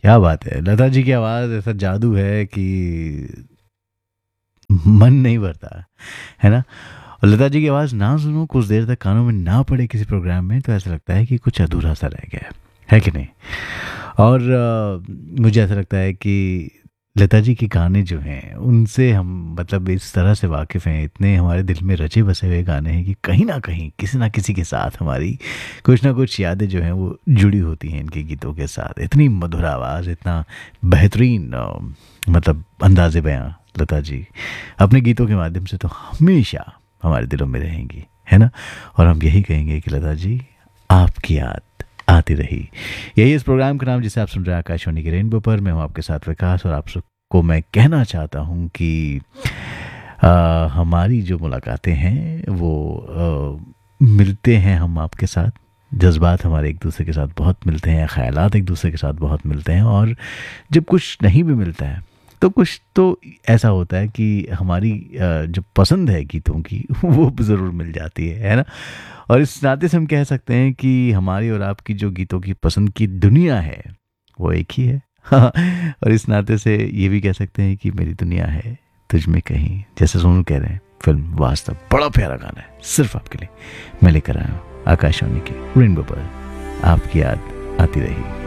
क्या बात है, लता जी की आवाज़ ऐसा जादू है कि मन नहीं भरता, है ना? और लता जी की आवाज़ ना सुनो, कुछ देर तक कानों में ना पड़े किसी प्रोग्राम में, तो ऐसा लगता है कि कुछ अधूरा सा रह गया है कि नहीं? और मुझे ऐसा लगता है कि लता जी के गाने जो हैं उनसे हम मतलब इस तरह से वाकिफ़ हैं, इतने हमारे दिल में रचे बसे हुए गाने हैं कि कहीं ना कहीं किसी ना किसी के साथ हमारी कुछ ना कुछ यादें जो हैं वो जुड़ी होती हैं इनके गीतों के साथ। इतनी मधुर आवाज़, इतना बेहतरीन मतलब अंदाज़े बयां लता जी अपने गीतों के माध्यम से तो हमेशा हमारे दिलों में रहेंगी, है ना? और हम यही कहेंगे कि लता जी, आपकी याद आती रही। यही इस प्रोग्राम का नाम जिसे आप सुन रहे हैं आकाशवाणी के रेनबो पर। मैं हूं आपके साथ विकास, और आप सबको मैं कहना चाहता हूं कि हमारी जो मुलाकातें हैं वो मिलते हैं हम आपके साथ, जज्बात हमारे एक दूसरे के साथ बहुत मिलते हैं, ख़यालात एक दूसरे के साथ बहुत मिलते हैं, और जब कुछ नहीं भी मिलता है तो कुछ तो ऐसा होता है कि हमारी जो पसंद है गीतों की वो ज़रूर मिल जाती है ना? और इस नाते से हम कह सकते हैं कि हमारी और आपकी जो गीतों की पसंद की दुनिया है वो एक ही है। और इस नाते से ये भी कह सकते हैं कि मेरी दुनिया है तुझ में कहीं, जैसे सोनू कह रहे हैं फिल्म वास्तव। बड़ा प्यारा गाना है सिर्फ आपके लिए मैं लेकर आया हूँ आकाशवाणी के रेनबो पर। आपकी याद आती रही।